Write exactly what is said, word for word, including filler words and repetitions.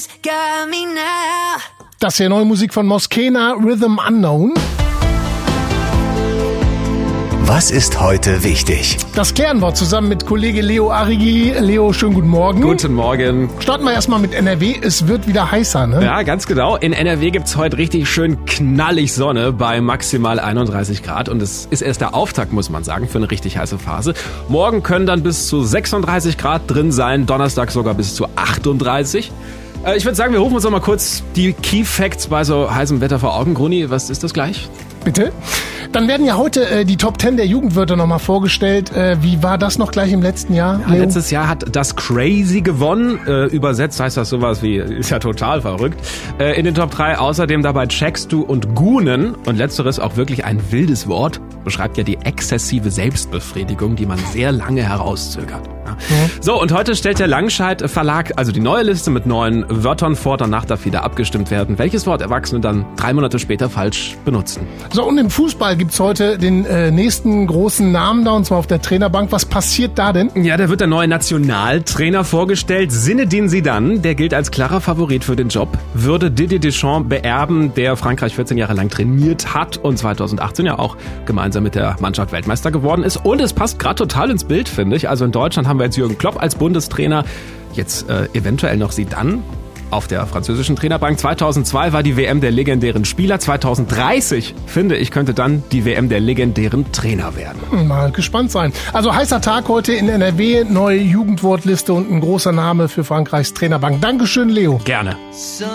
Das hier neue Musik von Moskena, Rhythm Unknown. Was ist heute wichtig? Das klären wir zusammen mit Kollege Leo Arrighi. Leo, schönen guten Morgen. Guten Morgen. Starten wir erstmal mit N R W. Es wird wieder heißer, ne? Ja, ganz genau. In N R W gibt's heute richtig schön knallig Sonne bei maximal einunddreißig Grad. Und es ist erst der Auftakt, muss man sagen, für eine richtig heiße Phase. Morgen können dann bis zu sechsunddreißig Grad drin sein. Donnerstag sogar bis zu achtunddreißig. Äh, ich würde sagen, wir rufen uns noch mal kurz die Key Facts bei so heißem Wetter vor Augen. Gruni, was ist das gleich? Bitte? Dann werden ja heute äh, die Top Ten der Jugendwörter nochmal vorgestellt. Äh, wie war das noch gleich im letzten Jahr? Ja, letztes Jahr hat das Crazy gewonnen. Äh, übersetzt heißt das sowas wie, ist ja total verrückt. Äh, in den Top drei außerdem dabei Checkst du und Gunen. Und letzteres auch wirklich ein wildes Wort. Beschreibt ja die exzessive Selbstbefriedigung, die man sehr lange herauszögert. Ja. Mhm. So, und heute stellt der Langscheid Verlag also die neue Liste mit neuen Wörtern vor. Danach darf wieder abgestimmt werden, welches Wort Erwachsene dann drei Monate später falsch benutzen. So, und im Fußball gibt's heute den äh, nächsten großen Namen da, und zwar auf der Trainerbank. Was passiert da denn? Ja, da wird der neue Nationaltrainer vorgestellt. Zinedine Zidane, der gilt als klarer Favorit für den Job, würde Didier Deschamps beerben, der Frankreich vierzehn Jahre lang trainiert hat und zweitausendachtzehn ja auch gemeinsam mit der Mannschaft Weltmeister geworden ist. Und es passt gerade total ins Bild, finde ich. Also in Deutschland haben wir jetzt Jürgen Klopp als Bundestrainer, jetzt äh, eventuell noch Zidane auf der französischen Trainerbank. zweitausendzwei war die W M der legendären Spieler. zweitausenddreißig, finde ich, könnte dann die W M der legendären Trainer werden. Mal gespannt sein. Also heißer Tag heute in N R W, neue Jugendwortliste und ein großer Name für Frankreichs Trainerbank. Dankeschön, Leo. Gerne.